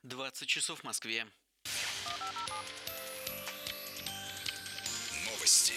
20 часов в Москве. Новости.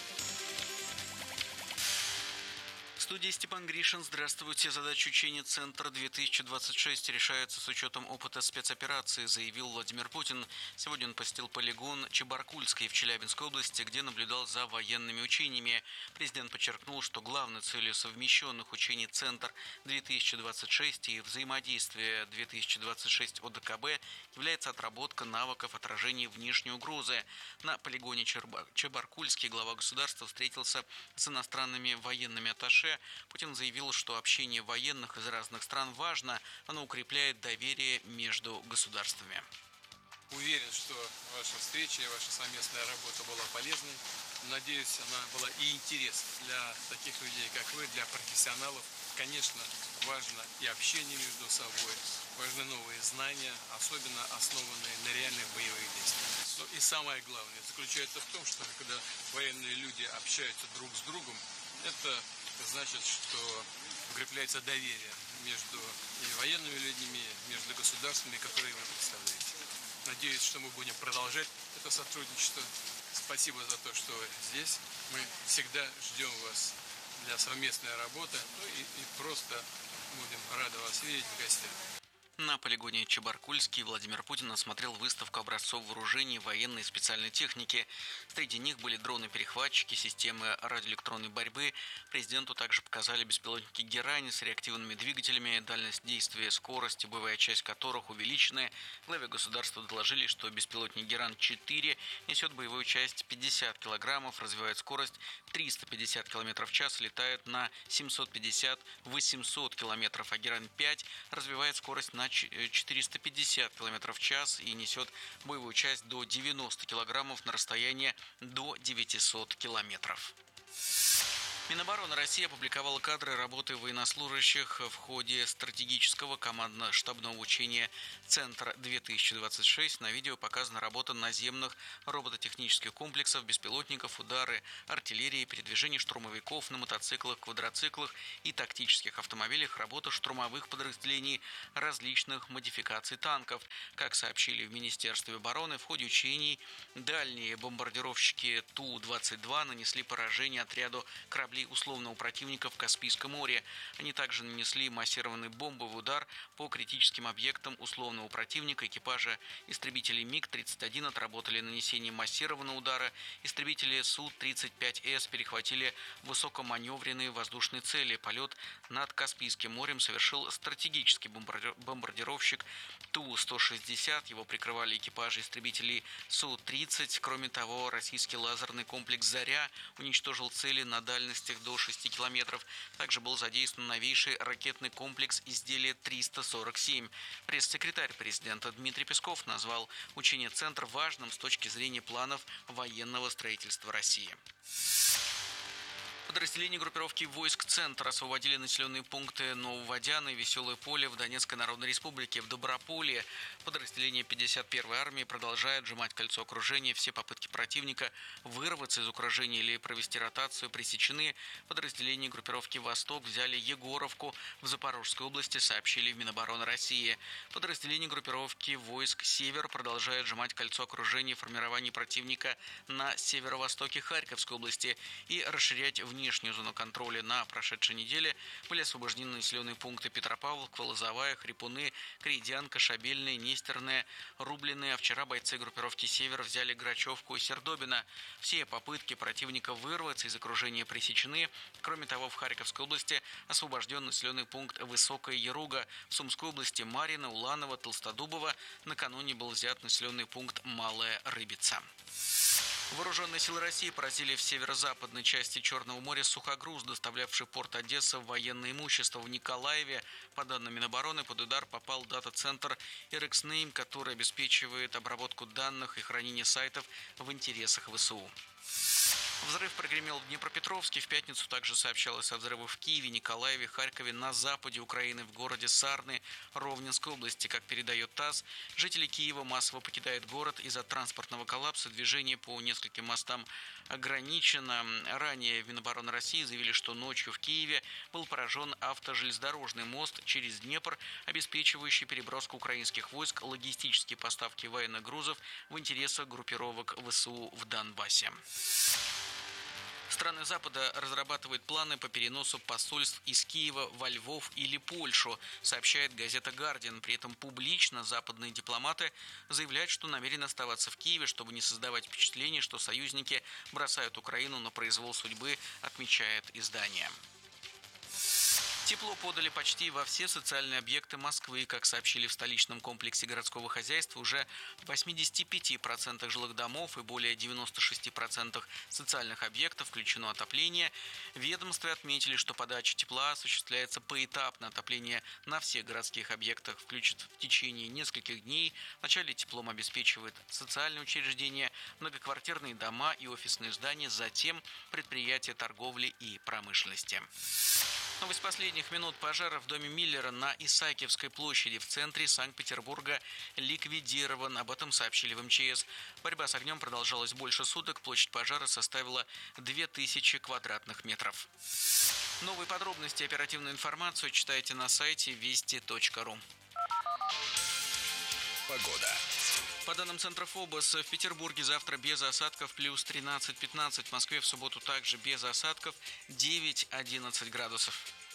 В студии Степан Гришин. Здравствуйте. Задача учения «Центр-2026» решается с учетом опыта спецоперации, заявил Владимир Путин. Сегодня он посетил полигон Чебаркульский в Челябинской области, где наблюдал за военными учениями. Президент подчеркнул, что главной целью совмещенных учений «Центр-2026» и взаимодействия 2026 ОДКБ является отработка навыков отражения внешней угрозы. На полигоне Чебаркульский глава государства встретился с иностранными военными атташе. Путин заявил, что общение военных из разных стран важно, оно укрепляет доверие между государствами. Уверен, что ваша встреча и ваша совместная работа была полезной. Надеюсь, она была и интересна для таких людей, как вы, для профессионалов. Конечно, важно и общение между собой, важны новые знания, особенно основанные на реальных боевых действиях. И самое главное заключается в том, что когда военные люди общаются друг с другом, это значит, что укрепляется доверие между военными людьми, между государствами, которые вы представляете. Надеюсь, что мы будем продолжать это сотрудничество. Спасибо за то, что вы здесь. Мы всегда ждем вас для совместной работы, и просто будем рады вас видеть в гостях. На полигоне Чебаркульский Владимир Путин осмотрел выставку образцов вооружений военной и специальной техники. Среди них были дроны-перехватчики, системы радиоэлектронной борьбы. Президенту также показали беспилотники «Герань» с реактивными двигателями, дальность действия, скорость и боевая часть которых увеличены. Главе государства доложили, что беспилотник «Герань-4» несет боевую часть 50 килограммов, развивает скорость 350 км в час, летает на 750-800 км, а «Герань-5» развивает скорость на 450 км в час и несет боевую часть до 90 килограммов на расстояние до 900 километров. Минобороны России опубликовала кадры работы военнослужащих в ходе стратегического командно-штабного учения «Центр-2026». На видео показана работа наземных робототехнических комплексов, беспилотников, удары артиллерии, передвижение штурмовиков на мотоциклах, квадроциклах и тактических автомобилях, работа штурмовых подразделений различных модификаций танков. Как сообщили в Министерстве обороны, в ходе учений дальние бомбардировщики Ту-22 нанесли поражение отряду кораблей условного противника в Каспийском море. Они также нанесли массированный бомбовый удар по критическим объектам условного противника. Экипажи истребителей МиГ-31 отработали нанесение массированного удара. Истребители Су-35С перехватили высокоманевренные воздушные цели. Полет над Каспийским морем совершил стратегический бомбардировщик Ту-160. Его прикрывали экипажи истребителей Су-30. Кроме того, российский лазерный комплекс «Заря» уничтожил цели на дальности до 6 километров. Также был задействован новейший ракетный комплекс изделия 347. Пресс-секретарь президента Дмитрий Песков назвал учение «Центр» важным с точки зрения планов военного строительства России. Подразделения группировки войск «Центр» освободили населенные пункты Нововодяны и Веселое поле в Донецкой Народной Республике. В Доброполье подразделение 51-й армии продолжает сжимать кольцо окружения. Все попытки противника вырваться из окружения или провести ротацию пресечены. Подразделения группировки «Восток» взяли Егоровку в Запорожской области, сообщили в Минобороны России. Подразделение группировки войск «Север» продолжает сжимать кольцо окружения формирования противника на северо-востоке Харьковской области и расширять внешнюю зону контроля. На прошедшей неделе были освобождены населенные пункты Петропавловка, Лозовая, Хрипуны, Крейдянка, Шабельная, Нестерная, Рубленная. А вчера бойцы группировки «Север» взяли Грачевку и Сердобино. Все попытки противника вырваться из окружения пресечены. Кроме того, в Харьковской области освобожден населенный пункт Высокая Яруга. В Сумской области Марьино, Уланово, Толстодубово. Накануне был взят населенный пункт Малая Рыбица. Вооруженные силы России поразили в северо-западной части Черного моря сухогруз, доставлявший в порт Одесса военное имущество в Николаеве. По данным Минобороны, под удар попал дата-центр RxName, который обеспечивает обработку данных и хранение сайтов в интересах ВСУ. Взрыв прогремел в Днепропетровске. В пятницу также сообщалось о взрывах в Киеве, Николаеве, Харькове, на западе Украины, в городе Сарны, Ровненской области. Как передает ТАСС, жители Киева массово покидают город из-за транспортного коллапса. Движение по нескольким мостам ограничено. Ранее в Минобороны России заявили, что ночью в Киеве был поражен автожелезнодорожный мост через Днепр, обеспечивающий переброску украинских войск, логистические поставки военных грузов в интересах группировок ВСУ в Донбассе. Страны Запада разрабатывают планы по переносу посольств из Киева во Львов или Польшу, сообщает газета «Гардиан». При этом публично западные дипломаты заявляют, что намерены оставаться в Киеве, чтобы не создавать впечатление, что союзники бросают Украину на произвол судьбы, отмечает издание. Тепло подали почти во все социальные объекты Москвы. Как сообщили в столичном комплексе городского хозяйства, уже в 85% жилых домов и более 96% социальных объектов включено отопление. В ведомстве отметили, что подача тепла осуществляется поэтапно. Отопление на всех городских объектах включат в течение нескольких дней. Вначале теплом обеспечивают социальные учреждения, многоквартирные дома и офисные здания, затем предприятия торговли и промышленности. Новость последних минут. Пожар в доме Миллера на Исаакиевской площади в центре Санкт-Петербурга ликвидирован. Об этом сообщили в МЧС. Борьба с огнем продолжалась больше суток. Площадь пожара составила 2000 квадратных метров. Новые подробности и оперативную информацию читайте на сайте вести.ру. Погода. По данным Центра ФОБОС, в Петербурге завтра без осадков плюс 13-15. В Москве в субботу также без осадков 9-11 градусов.